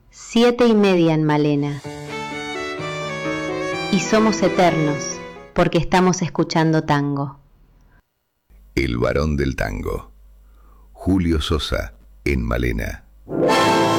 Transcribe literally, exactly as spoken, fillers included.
Siete y media en Malena. Y somos eternos porque estamos escuchando tango. El varón del tango. Julio Sosa en Malena.